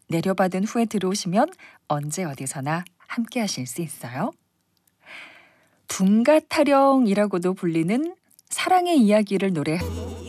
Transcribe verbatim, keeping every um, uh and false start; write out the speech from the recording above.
내려받은 후에 들어오시면 언제 어디서나 함께 하실 수 있어요. 둥가 타령이라고도 불리는 사랑의 이야기를 노래